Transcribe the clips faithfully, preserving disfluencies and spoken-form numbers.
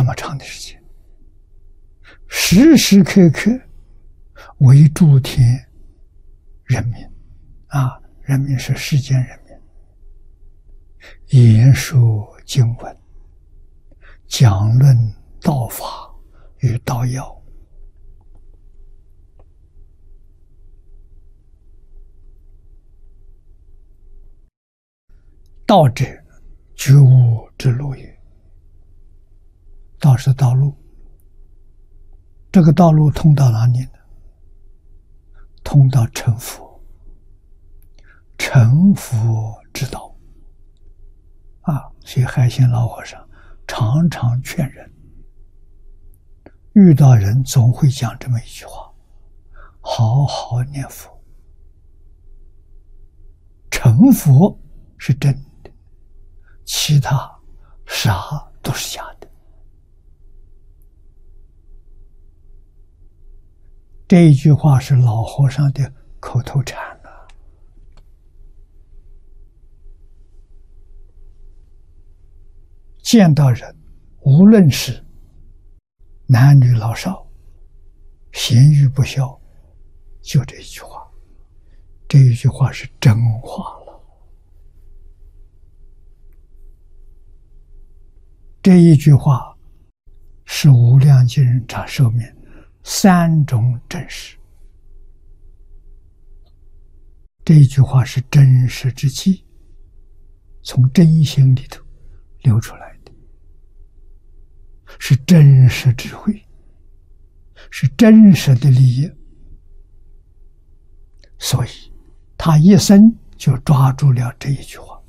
么长的时间，时时刻刻为诸天人民啊，人民是世间人民，言说经文，讲论道法与道要。道者，觉悟之路也。道是道路，这个道路通到哪里呢？通到成佛，成佛之道啊！所以海鲜老和尚常常劝人，遇到人总会讲这么一句话：好好念佛，成佛是真的，其他啥都是假的。这一句话是老和尚的口头禅啊。见到人，无论是男女老少，咸鱼不肖，就这一句话。这一句话是真话了。这一句话是无量经人长寿面三种真实。这一句话是真实之气，从真心里头流出来的，是真实智慧，是真实的利益。所以他一生就抓住了这一句话，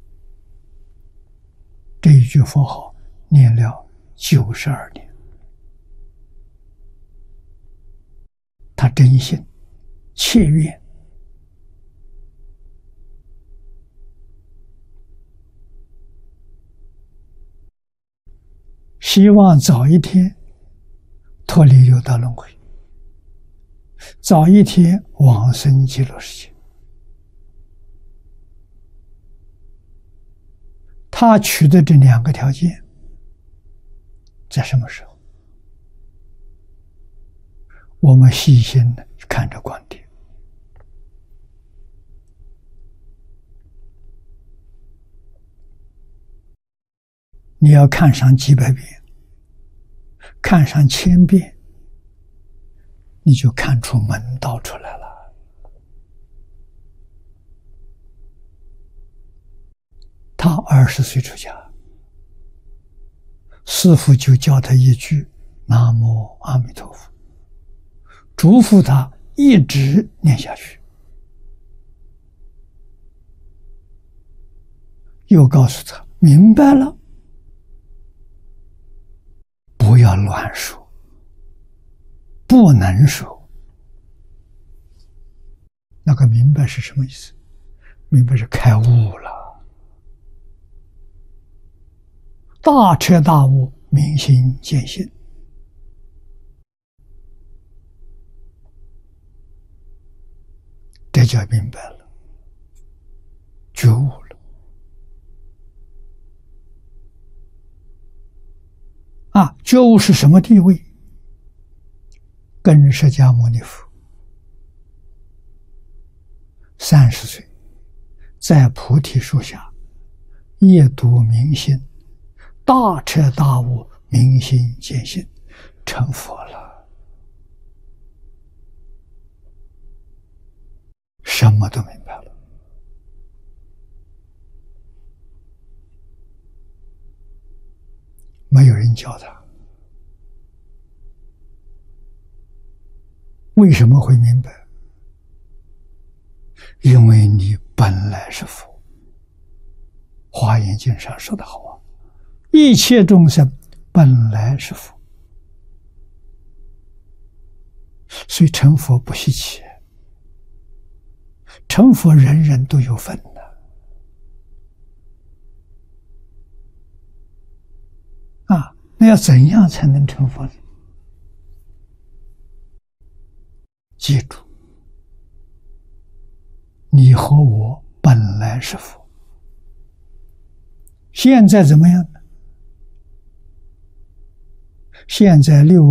这一句佛号念了九十二年。他真心切愿，希望早一天脱离六道轮回，早一天往生极乐世界。他取得这两个条件在什么时候？我们细心的看着观点，你要看上几百遍，看上千遍，你就看出门道出来了。他二十岁出家，师父就教他一句南无阿弥陀佛，嘱咐他一直念下去，又告诉他明白了，不要乱说，不能说。那个明白是什么意思？明白是开悟了，大彻大悟，明心见性。这叫明白了，觉悟了。啊，觉悟是什么地位？跟释迦牟尼佛三十岁，在菩提树下夜读明心，大彻大悟，明心见性，成佛了。什么都明白了。没有人教他。为什么会明白？因为你本来是佛。华严经上说的好啊，一切众生本来是佛，所以成佛不稀奇。成佛人人都有份的啊！那要怎样才能成佛呢？记住，你和我本来是佛，现在怎么样呢？ 现在六